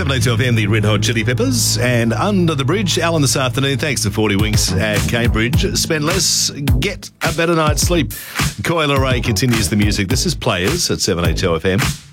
7HFM, the Red Hot Chili Peppers, and Under the Bridge. Alan this afternoon, thanks to 40 Winks at Cambridge. Spend less, get a better night's sleep. Coil Ray continues the music. This is Players at 7HFM.